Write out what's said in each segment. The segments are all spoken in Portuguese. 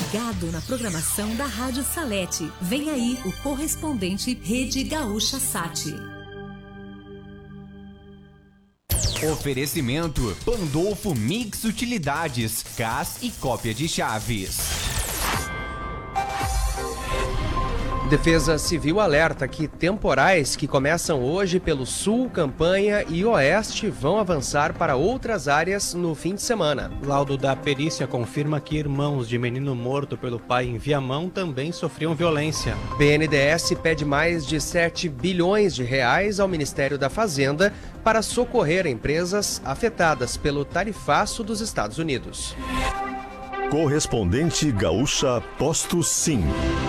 ligado na programação da Rádio Salete. Vem aí o correspondente Rede Gaúcha Sat. Oferecimento Pandolfo Mix Utilidades, CAS e cópia de chaves. Defesa Civil alerta que temporais que começam hoje pelo Sul, Campanha e Oeste vão avançar para outras áreas no fim de semana. Laudo da perícia confirma que irmãos de menino morto pelo pai em Viamão também sofriam violência. BNDES pede mais de 7 bilhões de reais ao Ministério da Fazenda para socorrer empresas afetadas pelo tarifaço dos Estados Unidos. Correspondente Gaúcha Posto Sim.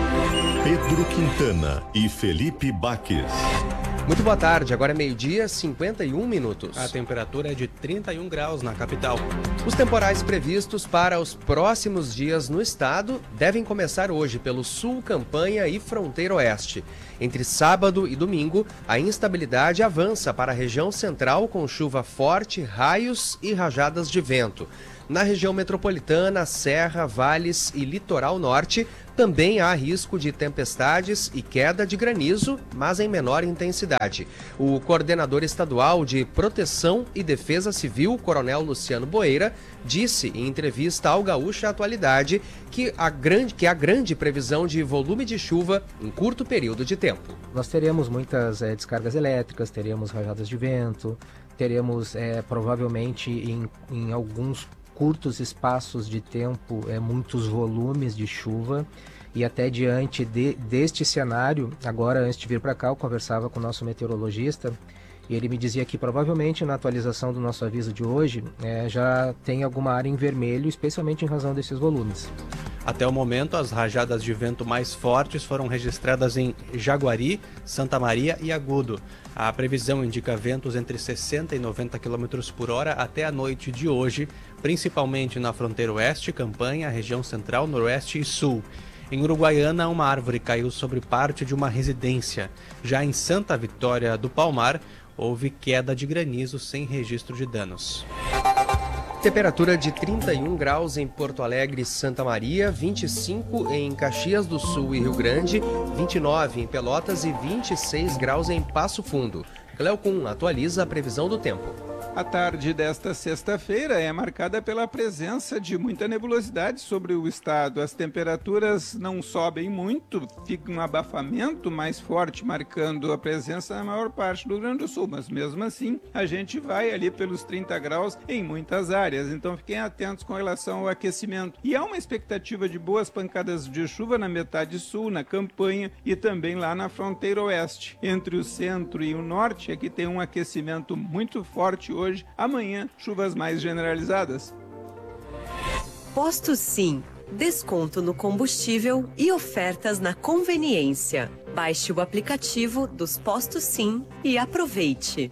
Pedro Quintana e Felipe Baques. Muito boa tarde, agora é meio-dia, 51 minutos. A temperatura é de 31 graus na capital. Os temporais previstos para os próximos dias no estado devem começar hoje pelo Sul, Campanha e Fronteira Oeste. Entre sábado e domingo, a instabilidade avança para a região central com chuva forte, raios e rajadas de vento. Na região metropolitana, Serra, Vales e Litoral Norte, também há risco de tempestades e queda de granizo, mas em menor intensidade. O coordenador estadual de Proteção e Defesa Civil, Coronel Luciano Boeira, disse em entrevista ao Gaúcha Atualidade que há grande previsão de volume de chuva em curto período de tempo. Nós teremos muitas descargas elétricas, teremos rajadas de vento, teremos provavelmente em alguns curtos espaços de tempo, muitos volumes de chuva, e até diante deste cenário, agora antes de vir para cá eu conversava com o nosso meteorologista e ele me dizia que provavelmente na atualização do nosso aviso de hoje já tem alguma área em vermelho, especialmente em razão desses volumes. Até o momento, as rajadas de vento mais fortes foram registradas em Jaguari, Santa Maria e Agudo. A previsão indica ventos entre 60 e 90 km por hora até a noite de hoje, principalmente na fronteira oeste, Campanha, região central, noroeste e sul. Em Uruguaiana, uma árvore caiu sobre parte de uma residência. Já em Santa Vitória do Palmar, houve queda de granizo sem registro de danos. Temperatura de 31 graus em Porto Alegre e Santa Maria, 25 em Caxias do Sul e Rio Grande, 29 em Pelotas e 26 graus em Passo Fundo. Cleocum atualiza a previsão do tempo. A tarde desta sexta-feira é marcada pela presença de muita nebulosidade sobre o estado. As temperaturas não sobem muito, fica um abafamento mais forte, marcando a presença na maior parte do Rio Grande do Sul. Mas mesmo assim, a gente vai ali pelos 30 graus em muitas áreas. Então fiquem atentos com relação ao aquecimento. E há uma expectativa de boas pancadas de chuva na metade sul, na Campanha e também lá na fronteira oeste. Entre o centro e o norte, aqui tem um aquecimento muito forte hoje. Amanhã, chuvas mais generalizadas. Posto Sim. Desconto no combustível e ofertas na conveniência. Baixe o aplicativo dos Postos Sim e aproveite.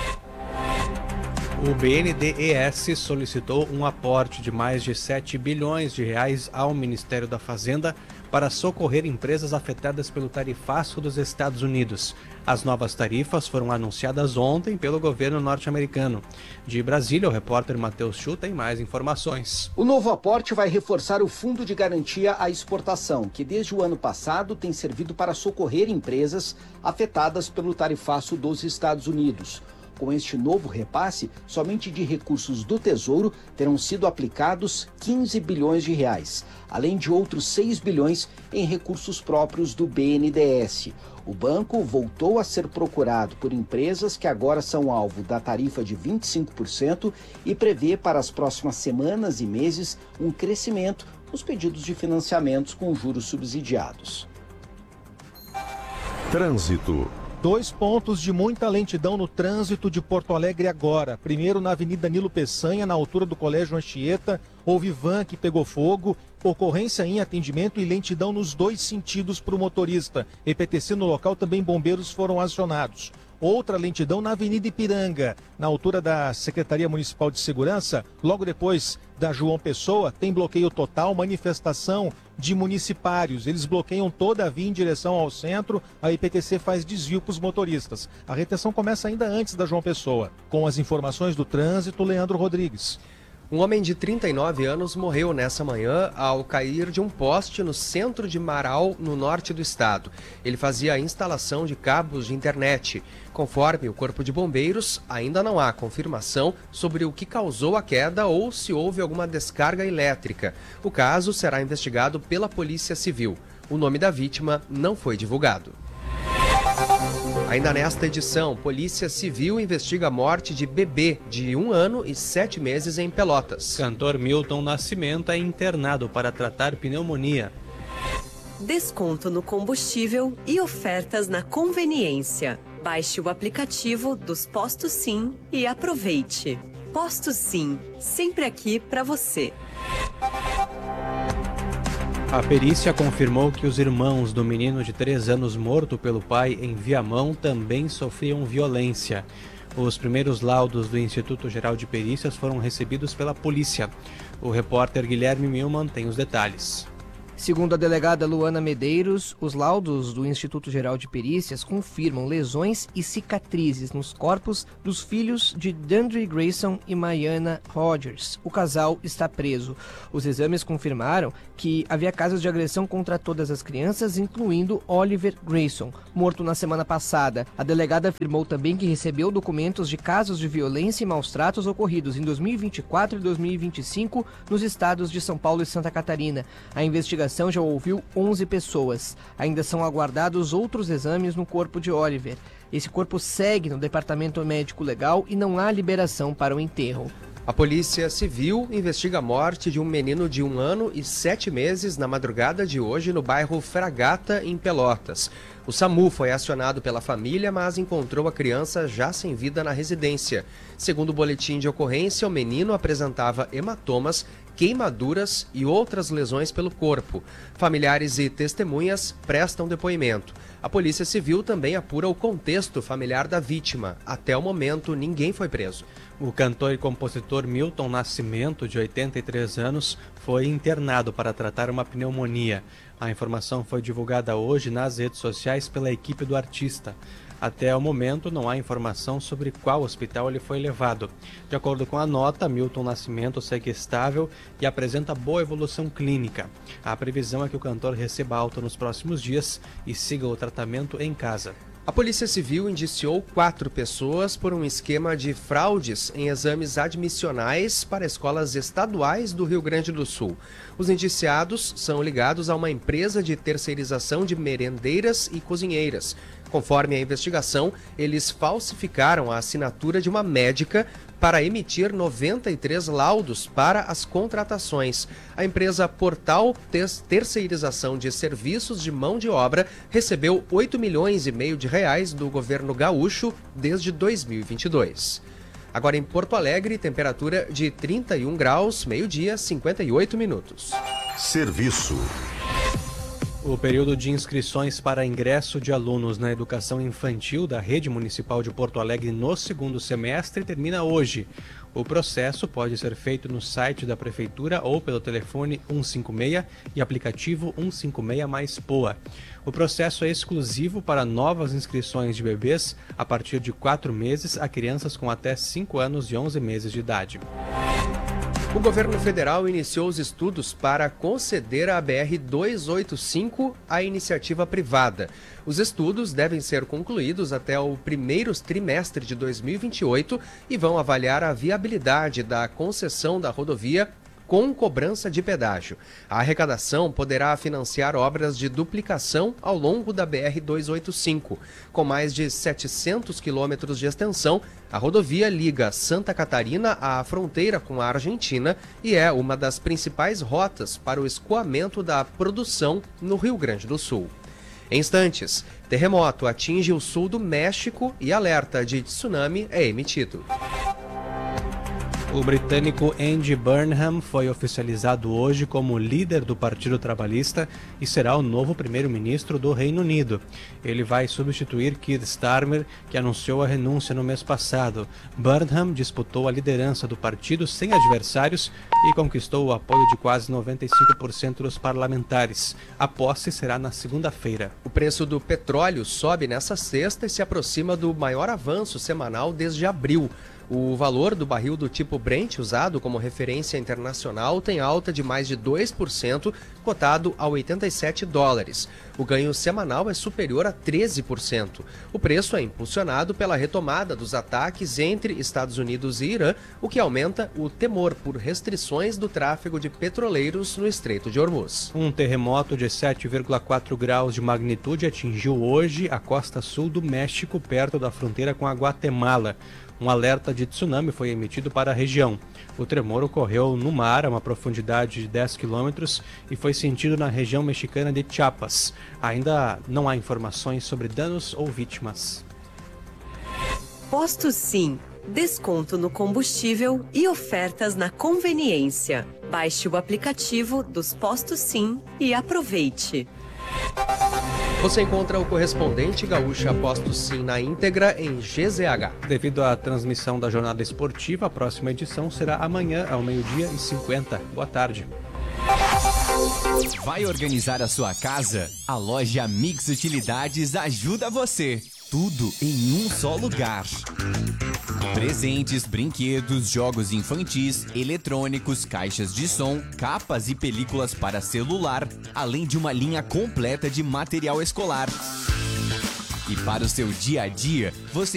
O BNDES solicitou um aporte de mais de 7 bilhões de reais ao Ministério da Fazenda para socorrer empresas afetadas pelo tarifaço dos Estados Unidos. As novas tarifas foram anunciadas ontem pelo governo norte-americano. De Brasília, o repórter Matheus Chu tem mais informações. O novo aporte vai reforçar o Fundo de Garantia à Exportação, que desde o ano passado tem servido para socorrer empresas afetadas pelo tarifaço dos Estados Unidos. Com este novo repasse, somente de recursos do Tesouro terão sido aplicados 15 bilhões de reais, além de outros 6 bilhões em recursos próprios do BNDES. O banco voltou a ser procurado por empresas que agora são alvo da tarifa de 25% e prevê para as próximas semanas e meses um crescimento nos pedidos de financiamentos com juros subsidiados. Trânsito. 2 pontos de muita lentidão no trânsito de Porto Alegre agora. Primeiro na Avenida Nilo Peçanha, na altura do Colégio Anchieta, houve van que pegou fogo, ocorrência em atendimento e lentidão nos 2 sentidos para o motorista. EPTC no local, também bombeiros foram acionados. Outra lentidão na Avenida Ipiranga, na altura da Secretaria Municipal de Segurança, logo depois da João Pessoa, tem bloqueio total, manifestação de municipários. Eles bloqueiam toda a via em direção ao centro, a IPTC faz desvio para os motoristas. A retenção começa ainda antes da João Pessoa. Com as informações do trânsito, Leandro Rodrigues. Um homem de 39 anos morreu nessa manhã ao cair de um poste no centro de Marau, no norte do estado. Ele fazia a instalação de cabos de internet. Conforme o Corpo de Bombeiros, ainda não há confirmação sobre o que causou a queda ou se houve alguma descarga elétrica. O caso será investigado pela Polícia Civil. O nome da vítima não foi divulgado. Ainda nesta edição, Polícia Civil investiga a morte de bebê de 1 ano e 7 meses em Pelotas. Cantor Milton Nascimento é internado para tratar pneumonia. Desconto no combustível e ofertas na conveniência. Baixe o aplicativo dos Postos Sim e aproveite. Postos Sim, sempre aqui para você. A perícia confirmou que os irmãos do menino de 3 anos morto pelo pai em Viamão também sofriam violência. Os primeiros laudos do Instituto Geral de Perícias foram recebidos pela polícia. O repórter Guilherme Milman tem os detalhes. Segundo a delegada Luana Medeiros, os laudos do Instituto Geral de Perícias confirmam lesões e cicatrizes nos corpos dos filhos de Dandre Grayson e Mayana Rogers. O casal está preso. Os exames confirmaram que havia casos de agressão contra todas as crianças, incluindo Oliver Grayson, morto na semana passada. A delegada afirmou também que recebeu documentos de casos de violência e maus-tratos ocorridos em 2024 e 2025 nos estados de São Paulo e Santa Catarina. A investigação já ouviu 11 pessoas. Ainda são aguardados outros exames no corpo de Oliver. Esse corpo segue no departamento médico legal e não há liberação para o enterro. A Polícia Civil investiga a morte de um menino de 1 ano e 7 meses na madrugada de hoje no bairro Fragata, em Pelotas. O SAMU foi acionado pela família, mas encontrou a criança já sem vida na residência. Segundo o boletim de ocorrência, o menino apresentava hematomas, queimaduras e outras lesões pelo corpo. Familiares e testemunhas prestam depoimento. A Polícia Civil também apura o contexto familiar da vítima. Até o momento, ninguém foi preso. O cantor e compositor Milton Nascimento, de 83 anos, foi internado para tratar uma pneumonia. A informação foi divulgada hoje nas redes sociais pela equipe do artista. Até o momento, não há informação sobre qual hospital ele foi levado. De acordo com a nota, Milton Nascimento segue estável e apresenta boa evolução clínica. A previsão é que o cantor receba alta nos próximos dias e siga o tratamento em casa. A Polícia Civil indiciou 4 pessoas por um esquema de fraudes em exames admissionais para escolas estaduais do Rio Grande do Sul. Os indiciados são ligados a uma empresa de terceirização de merendeiras e cozinheiras. Conforme a investigação, eles falsificaram a assinatura de uma médica para emitir 93 laudos para as contratações. A empresa Portal Terceirização de Serviços de Mão de Obra recebeu 8,5 milhões de reais do governo gaúcho desde 2022. Agora em Porto Alegre, temperatura de 31 graus, meio-dia, 58 minutos. Serviço. O período de inscrições para ingresso de alunos na educação infantil da Rede Municipal de Porto Alegre no 2º semestre termina hoje. O processo pode ser feito no site da Prefeitura ou pelo telefone 156 e aplicativo 156 mais POA. O processo é exclusivo para novas inscrições de bebês a partir de 4 meses a crianças com até 5 anos e 11 meses de idade. O governo federal iniciou os estudos para conceder a BR-285 à iniciativa privada. Os estudos devem ser concluídos até o primeiro trimestre de 2028 e vão avaliar a viabilidade da concessão da rodovia com cobrança de pedágio. A arrecadação poderá financiar obras de duplicação ao longo da BR-285. Com mais de 700 quilômetros de extensão, a rodovia liga Santa Catarina à fronteira com a Argentina e é uma das principais rotas para o escoamento da produção no Rio Grande do Sul. Em instantes, terremoto atinge o sul do México e alerta de tsunami é emitido. O britânico Andy Burnham foi oficializado hoje como líder do Partido Trabalhista e será o novo primeiro-ministro do Reino Unido. Ele vai substituir Keir Starmer, que anunciou a renúncia no mês passado. Burnham disputou a liderança do partido sem adversários e conquistou o apoio de quase 95% dos parlamentares. A posse será na segunda-feira. O preço do petróleo sobe nessa sexta e se aproxima do maior avanço semanal desde abril. O valor do barril do tipo Brent, usado como referência internacional, tem alta de mais de 2%, cotado a $87. O ganho semanal é superior a 13%. O preço é impulsionado pela retomada dos ataques entre Estados Unidos e Irã, o que aumenta o temor por restrições do tráfego de petroleiros no Estreito de Hormuz. Um terremoto de 7,4 graus de magnitude atingiu hoje a costa sul do México, perto da fronteira com a Guatemala. Um alerta de tsunami foi emitido para a região. O tremor ocorreu no mar, a uma profundidade de 10 quilômetros, e foi sentido na região mexicana de Chiapas. Ainda não há informações sobre danos ou vítimas. Posto Sim. Desconto no combustível e ofertas na conveniência. Baixe o aplicativo dos Postos Sim e aproveite. Você encontra o correspondente Gaúcha Postos Sim na íntegra em GZH. Devido à transmissão da jornada esportiva, a próxima edição será amanhã ao 12h50. Boa tarde. Vai organizar a sua casa? A loja Mix Utilidades ajuda você. Tudo em um só lugar. Presentes, brinquedos, jogos infantis, eletrônicos, caixas de som, capas e películas para celular, além de uma linha completa de material escolar. E para o seu dia a dia, você